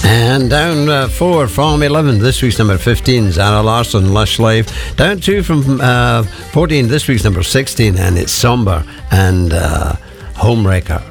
And down 4 from 11, this week's number 15, Zara Larsson, Lush Life. Down 2 from 14, this week's number 16, and it's Somber and Homewrecker.